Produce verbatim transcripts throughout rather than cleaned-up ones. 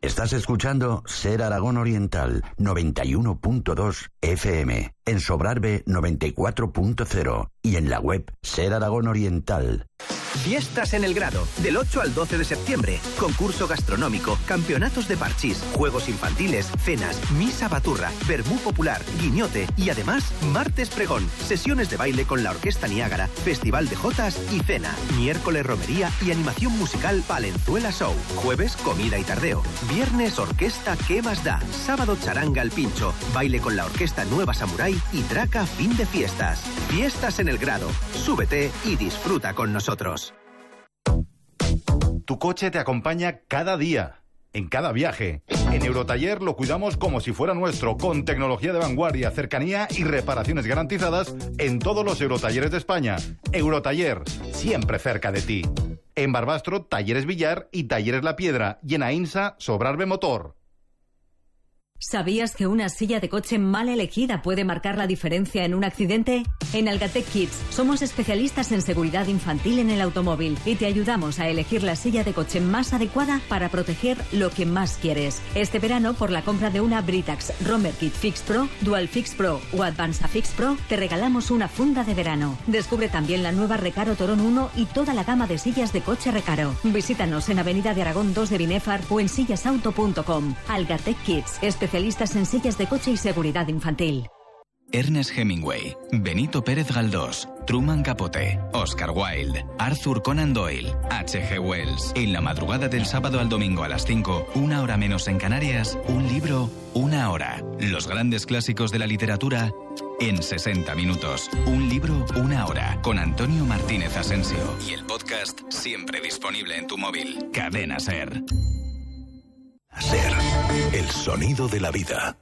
Estás escuchando Ser Aragón Oriental noventa y uno punto dos F M, en Sobrarbe noventa y cuatro punto cero y en la web Ser Aragón Oriental. Fiestas en el Grado, del ocho al doce de septiembre. Concurso gastronómico, campeonatos de parchís, juegos infantiles, cenas, misa baturra, vermú popular, guiñote y además martes pregón, sesiones de baile con la Orquesta Niágara, festival de jotas y cena. Miércoles romería y animación musical Palenzuela Show. Jueves comida y tardeo. Viernes orquesta ¿Qué más da? Sábado charanga al pincho, baile con la Orquesta Nueva Samurai y traca fin de fiestas. Fiestas en el Grado. Súbete y disfruta con nosotros. Tu coche te acompaña cada día, en cada viaje. En Eurotaller lo cuidamos como si fuera nuestro, con tecnología de vanguardia, cercanía y reparaciones garantizadas en todos los Eurotalleres de España. Eurotaller, siempre cerca de ti. En Barbastro, Talleres Villar y Talleres La Piedra. Y en Aínsa, Sobrarbe Motor. ¿Sabías que una silla de coche mal elegida puede marcar la diferencia en un accidente? En Algatec Kids somos especialistas en seguridad infantil en el automóvil y te ayudamos a elegir la silla de coche más adecuada para proteger lo que más quieres. Este verano, por la compra de una Britax Romer Kit Fix Pro, Dual Fix Pro o Advanza Fix Pro, te regalamos una funda de verano. Descubre también la nueva Recaro Torón uno y toda la gama de sillas de coche Recaro. Visítanos en Avenida de Aragón dos de Binefar o en sillasauto punto com. Algatec Kids, especialistas en sillas de coche y seguridad infantil. Ernest Hemingway, Benito Pérez Galdós, Truman Capote, Oscar Wilde, Arthur Conan Doyle, H G Wells. En la madrugada del sábado al domingo a las cinco, una hora menos en Canarias, un libro, una hora. Los grandes clásicos de la literatura en sesenta minutos. Un libro, una hora. Con Antonio Martínez Asensio. Y el podcast siempre disponible en tu móvil. Cadena Ser. Ser, el sonido de la vida.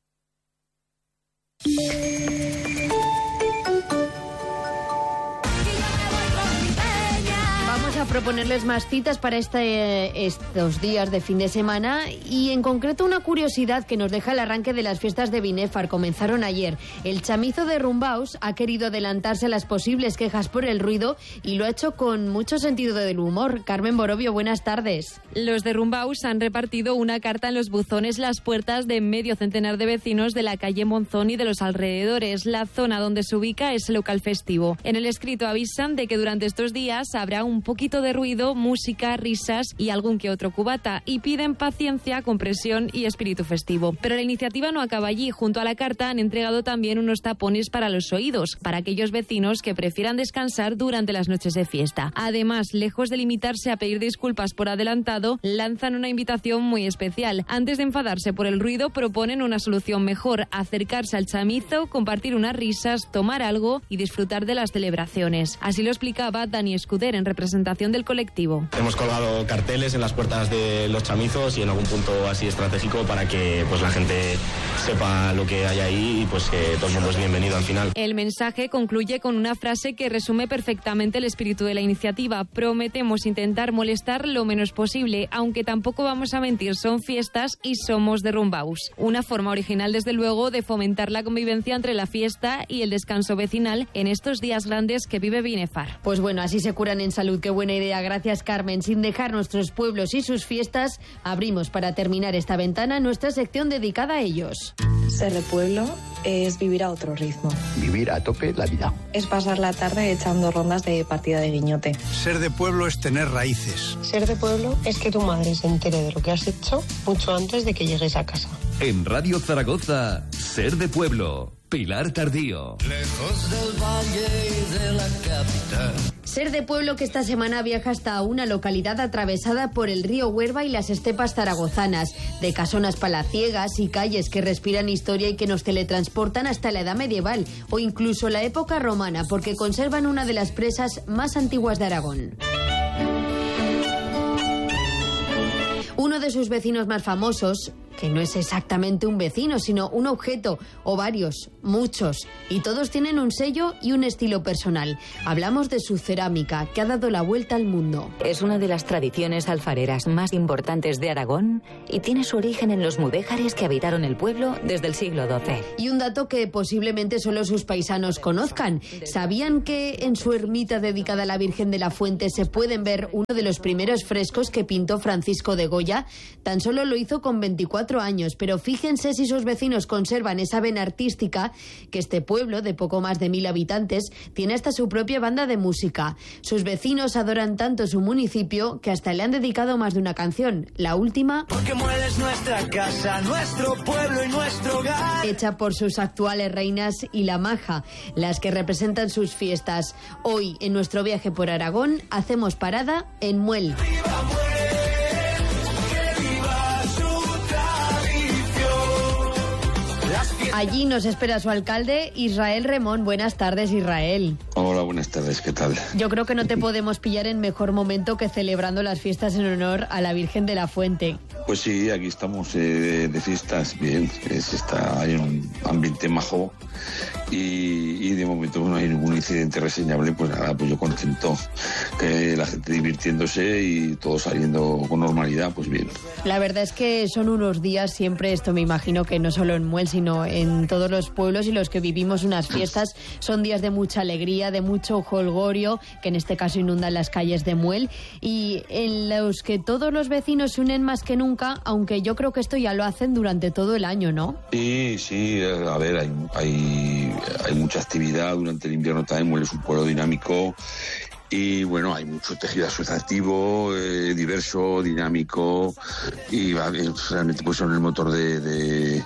Vamos a proponerles más citas para este, estos días de fin de semana y en concreto una curiosidad que nos deja el arranque de las fiestas de Binefar. Comenzaron ayer. El chamizo de Rumbaus ha querido adelantarse a las posibles quejas por el ruido y lo ha hecho con mucho sentido del humor. Carmen Borovio, buenas tardes. Los de Rumbaus han repartido una carta en los buzones las puertas de medio centenar de vecinos de la calle Monzón y de los alrededores. La zona donde se ubica es el local festivo. En el escrito avisan de que durante estos días habrá un poquito de ruido, música, risas y algún que otro cubata, y piden paciencia, compresión y espíritu festivo. Pero la iniciativa no acaba allí. Junto a la carta han entregado también unos tapones para los oídos, para aquellos vecinos que prefieran descansar durante las noches de fiesta. Además, lejos de limitarse a pedir disculpas por adelantado, lanzan una invitación muy especial. Antes de enfadarse por el ruido, proponen una solución mejor: acercarse al chamizo, compartir unas risas, tomar algo y disfrutar de las celebraciones. Así lo explicaba Dani Escuder, en representación del colectivo. Hemos colgado carteles en las puertas de los chamizos y en algún punto así estratégico para que pues la gente sepa lo que hay ahí y pues que todo el mundo es bienvenido al final. El mensaje concluye con una frase que resume perfectamente el espíritu de la iniciativa: prometemos intentar molestar lo menos posible, aunque tampoco vamos a mentir, son fiestas y somos de Rumbaus. Una forma original, desde luego, de fomentar la convivencia entre la fiesta y el descanso vecinal en estos días grandes que vive Binefar. Pues bueno, así se curan en salud. Qué buena idea. Gracias, Carmen. Sin dejar nuestros pueblos y sus fiestas, abrimos para terminar esta ventana nuestra sección dedicada a ellos. Ser de pueblo es vivir a otro ritmo. Vivir a tope la vida. Es pasar la tarde echando rondas de partida de guiñote. Ser de pueblo es tener raíces. Ser de pueblo es que tu madre se entere de lo que has hecho mucho antes de que llegues a casa. En Radio Zaragoza, Ser de pueblo. Pilar Tardío. Lejos del valle y de la capital. Ser de pueblo, que esta semana viaja hasta una localidad atravesada por el río Huerva y las estepas zaragozanas, de casonas palaciegas y calles que respiran historia y que nos teletransportan hasta la edad medieval o incluso la época romana, porque conservan una de las presas más antiguas de Aragón. Uno de sus vecinos más famosos, que no es exactamente un vecino, sino un objeto, o varios, muchos, y todos tienen un sello y un estilo personal. Hablamos de su cerámica, que ha dado la vuelta al mundo. Es una de las tradiciones alfareras más importantes de Aragón y tiene su origen en los mudéjares que habitaron el pueblo desde el siglo doce. Y un dato que posiblemente solo sus paisanos conozcan. ¿Sabían que en su ermita dedicada a la Virgen de la Fuente se pueden ver uno de los primeros frescos que pintó Francisco de Goya? Tan solo lo hizo con veinticuatro años, pero fíjense si sus vecinos conservan esa vena artística, que este pueblo de poco más de mil habitantes tiene hasta su propia banda de música. Sus vecinos adoran tanto su municipio que hasta le han dedicado más de una canción. La última, porque Muel es nuestra casa, nuestro pueblo y nuestro hogar, hecha por sus actuales reinas y la maja, las que representan sus fiestas. Hoy, en nuestro viaje por Aragón, hacemos parada en Muel. ¡Viva Muel! Allí nos espera su alcalde, Israel Remón. Buenas tardes, Israel. Hola, buenas tardes, ¿qué tal? Yo creo que no te podemos pillar en mejor momento que celebrando las fiestas en honor a la Virgen de la Fuente. Pues sí, aquí estamos eh, de fiestas, bien, es, está, hay un ambiente majo y, y de momento no hay ningún incidente reseñable, pues nada, pues yo contento, que la gente divirtiéndose y todo saliendo con normalidad, pues bien. La verdad es que son unos días siempre, esto me imagino que no solo en Muel, sino en todos los pueblos y los que vivimos unas fiestas, son días de mucha alegría, de mucho jolgorio, que en este caso inundan las calles de Muel, y en los que todos los vecinos se unen más que nunca, aunque yo creo que esto ya lo hacen durante todo el año, ¿no? Sí, sí, a ver, hay, hay, hay mucha actividad durante el invierno también. Muel es un pueblo dinámico y bueno, hay mucho tejido asociativo, eh, diverso, dinámico y va, realmente pues son el motor de, de,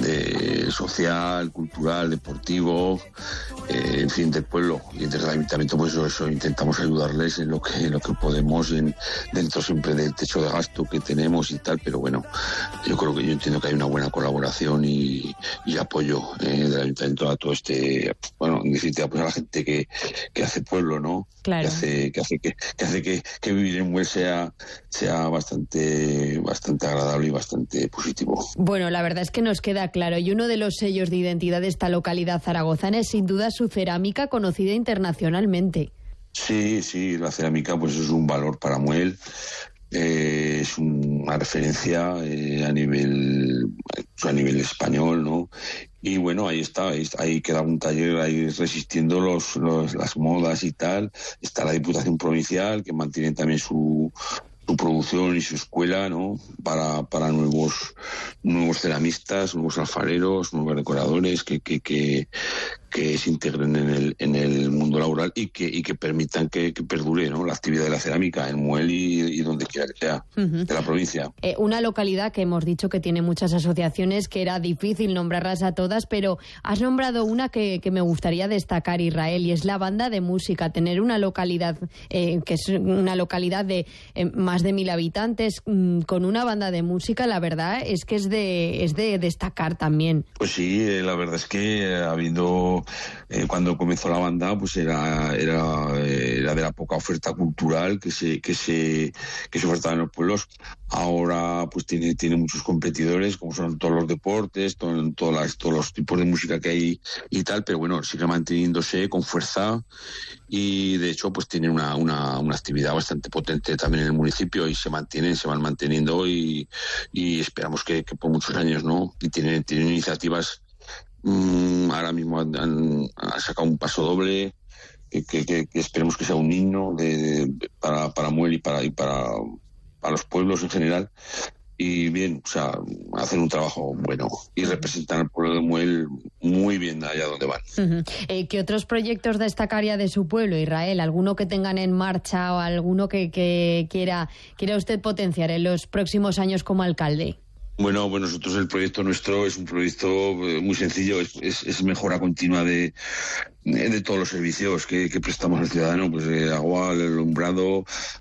de social, cultural, deportivo, eh, en fin, del pueblo. Y desde el ayuntamiento pues eso, eso intentamos ayudarles en lo que en lo que podemos, en, dentro siempre del techo de gasto que tenemos y tal, pero bueno, yo creo que yo entiendo que hay una buena colaboración y, y apoyo eh, del ayuntamiento a todo este, bueno, en definitiva pues a la gente que, que hace pueblo, ¿no? Claro. Que hace que hace que, que hace que, que vivir en Muel sea sea bastante bastante agradable y bastante positivo. Bueno, la verdad es que nos queda claro, y uno de los sellos de identidad de esta localidad zaragozana es sin duda su cerámica, conocida internacionalmente. Sí, sí, la cerámica pues es un valor para Muel. Eh, es una referencia eh, a nivel a nivel español, ¿no? Y bueno, ahí está, ahí, ahí queda un taller ahí resistiendo los, los las modas y tal. Está la Diputación Provincial, que mantiene también su su producción y su escuela, ¿no? Para, para nuevos nuevos ceramistas, nuevos alfareros, nuevos decoradores que que, que, que se integren en el en el mundo laboral y que y que permitan que, que perdure, ¿no? La actividad de la cerámica en Muel y, y donde quiera que sea, uh-huh. de la provincia. Eh, una localidad que hemos dicho que tiene muchas asociaciones, que era difícil nombrarlas a todas, pero has nombrado una que, que me gustaría destacar, Israel, y es la banda de música. Tener una localidad eh, que es una localidad de eh, más de mil habitantes mmm, con una banda de música, la verdad es que es de es de destacar también. Pues sí, eh, la verdad es que eh, habiendo eh, cuando comenzó la banda, pues era era eh, era de la poca oferta cultural que se que se que se ofertaba en los pueblos. Ahora pues tiene tiene muchos competidores, como son todos los deportes, todo, todas las, todos los tipos de música que hay y tal, pero bueno, sigue manteniéndose con fuerza y de hecho pues tiene una una, una actividad bastante potente también en el municipio y se mantienen, se van manteniendo y, y esperamos que, que por muchos años, ¿no? Y tienen, tienen iniciativas, mmm, ahora mismo han, han, han sacado un paso doble, que, que, que, que esperemos que sea un himno de, de, para, para Muel y para, y para, para los pueblos en general. Y bien, o sea, hacen un trabajo bueno y representan al pueblo de Muel muy bien allá donde van. Uh-huh. Eh, ¿Qué otros proyectos destacaría de su pueblo, Israel? ¿Alguno que tengan en marcha o alguno que, que quiera, quiera usted potenciar en los próximos años como alcalde? Bueno, pues nosotros el proyecto nuestro es un proyecto muy sencillo, es, es, es mejora continua de, de, de todos los servicios que, que prestamos al ciudadano, pues eh, agua, el alumbrado,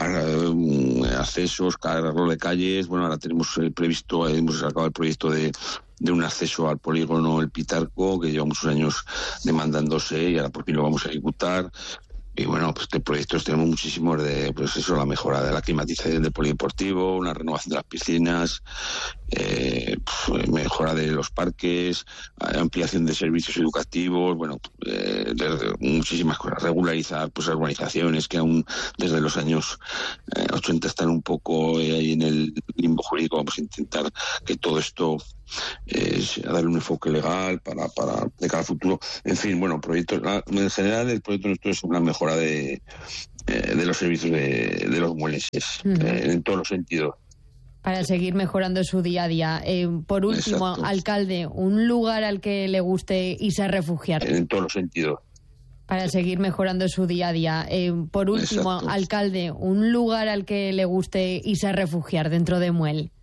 accesos, arreglo de calles. Bueno, ahora tenemos eh, previsto, eh, hemos sacado el proyecto de de un acceso al polígono El Pitarco, que lleva muchos años demandándose y ahora por fin lo vamos a ejecutar. Y bueno, pues de proyectos tenemos muchísimos de, pues eso, la mejora de la climatización del polideportivo, una renovación de las piscinas, eh, pues, mejora de los parques, ampliación de servicios educativos, bueno, eh, de, de muchísimas cosas, regularizar pues urbanizaciones que aún desde los años eh, ochenta están un poco eh, ahí en el limbo jurídico. Vamos a intentar que todo esto eh, darle un enfoque legal para, para de cara al futuro. En fin, bueno, proyectos, en general el proyecto nuestro es una mejora de, eh, de los servicios de, de los mueleses, uh-huh. eh, en todos los sentidos. Para seguir mejorando su día a día. Eh, por último, Exacto. alcalde, un lugar al que le guste irse a refugiar. En todos los sentidos. Para seguir mejorando su día a día. Eh, por último, Exacto. alcalde, un lugar al que le guste irse a refugiar dentro de Muel.